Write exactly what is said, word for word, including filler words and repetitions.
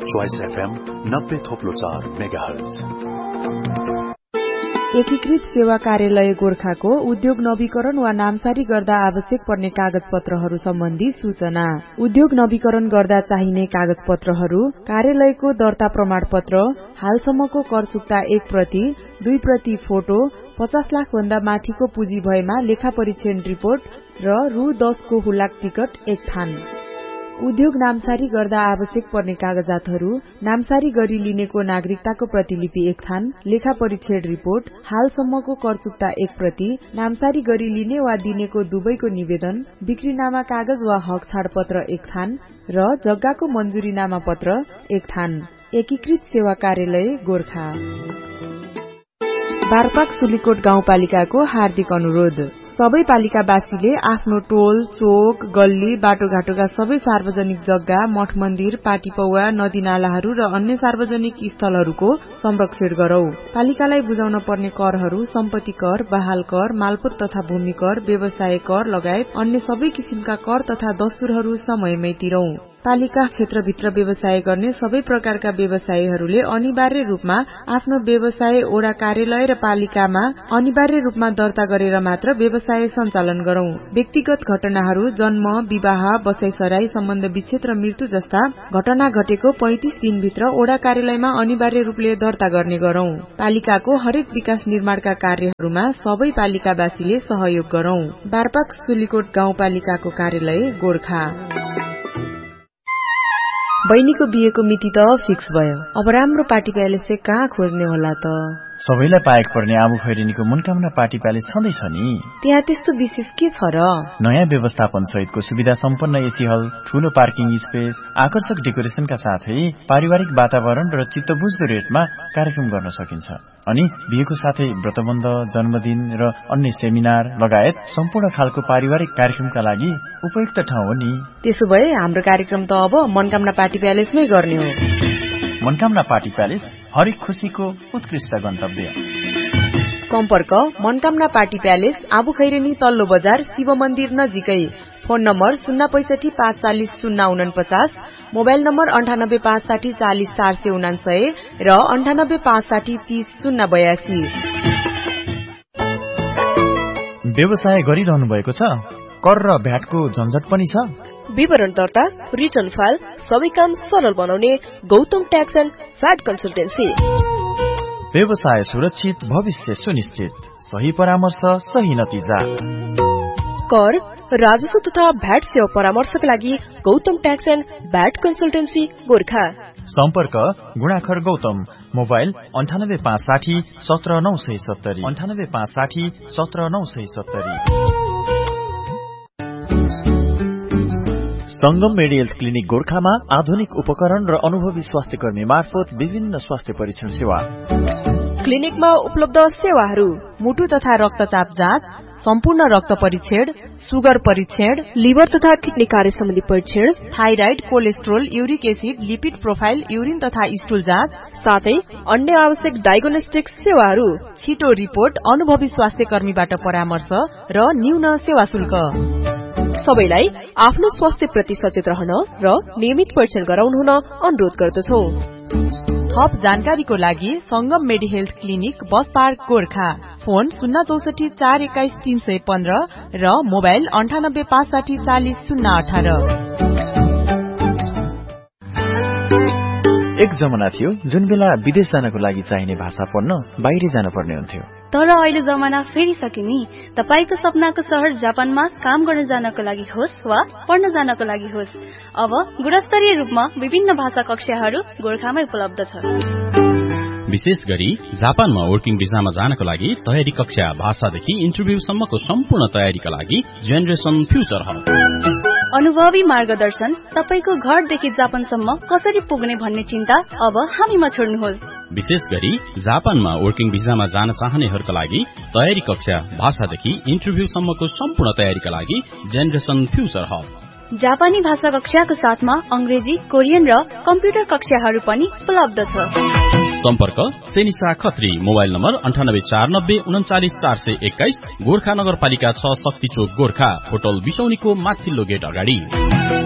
Choice FM नब्बे थोप्लो चार megahertz. एकीकृत सेवा कार्यालय गोर्खाको उद्योग नवीकरण वा नामसारी गर्दा आवश्यक पर्ने कागज पत्रहरू सम्बन्धी सूचना। उद्योग नवीकरण गर्दा चाहिने कागज पत्रहरू कार्यालयको दर्ता प्रमाण पत्र, हालसम्मको कर चुक्ता एक प्रति, दुई प्रति फोटो, पचास लाख भन्दा माथिको पुँजी भएमा लेखा परीक्षण रिपोर्ट र रु दसको हुलाक टिकट एक थान। उद्योग नामसारी गर्दा आवश्यक पर्ने कागजातहरू नामसारी गरी लिनेको नागरिकताको प्रतिलिपि एक थान, लेखा परीक्षण रिपोर्ट, हालसम्मको कर चुक्ता एक प्रति, नामसारी गरी लिने वा दिनेको दुवैको निवेदन, बिक्रीनामा कागज वा हक छाडपत्र एक थान र जग्गाको मञ्जुरीनामा पत्र एक थान। एकीकृत सेवा कार्यालय गोर्खा। बारपाक सुलीकोट गाउँपालिकाको हार्दिक अनुरोध। सबै पालिकावासीले आफ्नो टोल, चोक, गल्ली, बाटोघाटोका सबै सार्वजनिक जग्गा, मठ मन्दिर, पाटी पौवा, नदी नालाहरू र अन्य सार्वजनिक स्थलहरूको संरक्षण गरौं। पालिकालाई बुझाउन पर्ने करहरू सम्पत्ति कर, बहाल कर, मालपोत तथा भूमि कर, व्यवसाय कर लगायत अन्य सबै किसिमका कर तथा दस्तुरहरू समयमै तिरौं। पालिका क्षेत्रभित्र व्यवसाय गर्ने सबै प्रकारका व्यवसायीहरूले अनिवार्य रूपमा आफ्नो व्यवसाय ओडा कार्यालय र पालिकामा अनिवार्य रूपमा दर्ता गरेर मात्र व्यवसाय सञ्चालन गरौं। व्यक्तिगत घटनाहरू जन्म, विवाह, बसाइसराई, सम्बन्ध विच्छेद र मृत्यु जस्ता घटना घटेको पैंतीस दिनभित्र ओडा कार्यालयमा अनिवार्य रूपले दर्ता गर्ने गरौं। पालिकाको हरेक विकास निर्माणका कार्यहरूमा सबै पालिकावासीले सहयोग गरौं। बारपाक सुलीकोट गाउँपालिकाको कार्यालय गोर्खा। बहिनीको बिहेको मिति त फिक्स भयो। अब राम्रो पार्टी प्यालेस चाहिँ कहाँ खोज्ने होला त? सबैलाई पाएक पर्ने आबु खैरेनीको मनकामना पार्टी प्यालेस छँदैछ नि। त्यहाँ त्यस्तो विशेष के छ र? नयाँ व्यवस्थापन सहितको सुविधा सम्पन्न एसी हल, ठूलो पार्किङ स्पेस, आकर्षक डेकोरेसनका साथै पारिवारिक वातावरण र चित्तबुझ्दो रेटमा कार्यक्रम गर्न सकिन्छ। अनि बिहेको साथै व्रतबन्ध, जन्मदिन र अन्य सेमिनार लगायत सम्पूर्ण खालको पारिवारिक कार्यक्रमका लागि उपयुक्त ठाउँ हो नि। त्यसो भए हाम्रो कार्यक्रम त अब मनकामना पार्टी प्यालेसमै गर्ने हो। मनकामना पार्टी प्यालेस हरेक खुशीको उत्कृष्ट गन्तव्य। सम्पर्क मनकामना पार्टी प्यालेस, आबु खैरेनी तल्लो बजार, शिव मन्दिर नजिकै। फोन नम्बर शून्य पैसठी पाँच चालिस शून्य उनपचास, मोबाइल नम्बर अन्ठानब्बे पाँच साठी चालिस चार सय उनासय र अन्ठानब्बे पाँच साठी तीस शून्य बयासी। व्यवसाय गरिरहनु भएको छ? कर र भ्याटको झन्झट पनि छ? विवरण दर्ता, रिटर्न फाइल सबै काम सरल बनाउने Gautam tax and VAT consultancy. व्यवसाय सुरक्षित, भविष्य सुनिश्चित, सही परामर्श, सही नतिजा। कर, राजस्व तथा भ्याट सेवा परामर्शका लागि Gautam tax and VAT consultancy Gorkha. सम्पर्क गुणाखर गौतम, मोबाइल अन्ठानब्बे पाँच साठी सत्र नौ सय सत्तरी, अन्ठानब्बे पाँच साठी सत्र नौ सय सत्तरी। संगम मेडिकल क्लिनिक गोर्खामा आधुनिक उपकरण र अनुभवी स्वास्थ्य कर्मी मार्फत विभिन्न स्वास्थ्य परीक्षण सेवा। क्लिनिकमा उपलब्ध सेवाहरू: मुटु तथा रक्तचाप जाँच, सम्पूर्ण रक्त परीक्षण, सुगर परीक्षण, लिभर तथा किडनी कार्य सम्बन्धी परीक्षण, thyroid, cholesterol, uric acid, lipid profile, urine तथा स्टुल जाँच, साथै अन्य आवश्यक डायग्नोस्टिक सेवाहरू। छिटो रिपोर्ट, अनुभवी स्वास्थ्य कर्मीबाट परामर्श र न्यून सेवा शुल्क। सबैलाई आफ्नो स्वास्थ्य प्रति सचेत रहन र नियमित परीक्षण गराउनु हुन अनुरोध गर्दछौ। थप जानकारीको लागि संगम मेडी health clinic, bus park Gorkha. Phone शून्य चौसठी चार एक्काइस तीन सय पन्ध्र र मोबाइल अन्ठानब्बे पाँच साठी चालिस शून्य अठार। एक जमाना थियो जुन बेला विदेश जानको लागि चाहिने भाषा पढ्न बाहिर जान पर्ने हुन्थ्यो। तर अहिले जमाना फेरिसक्यो नि। तपाईको सपनाको शहर जापानमा काम गर्न जानको लागि होस् वा पढ्न जानको लागि होस्, अब गुणस्तरीय रूपमा विभिन्न भाषा कक्षाहरू गोर्खामै उपलब्ध छ। विशेष गरी जापानमा वर्किङ भिजामा जानको लागि तयारी कक्षा, भाषादेखि इन्टरभ्यूसम्मको सम्पूर्ण तयारीका लागि जेनरेसन फ्युचर हब। अनुभवी मार्गदर्शन, तपाईको घरदेखि जापानसम्म कसरी पुग्ने भन्ने चिन्ता अब हामीमा छोड्नुहोस्। विशेष गरी जापानमा वर्किङ भिजामा जान चाहनेहरूका लागि तयारी कक्षा, भाषादेखि इन्टरभ्यूसम्मको सम्पूर्ण तयारीका लागि जेनरेसन फ्युचर हब। जापानी भाषा कक्षाको साथमा अंग्रेजी, कोरियन र कम्प्युटर कक्षाहरू पनि उपलब्ध छ। सम्पर्क सेनिसा खत्री, मोबाइल नम्बर अन्ठानब्बे चार नब्बे उन्चालिस चार सय एक्काइस, गोर्खा नगरपालिका छ, शक्ति चोक गोर्खा, होटल बिसौनीको माथिल्लो गेट अगाडि।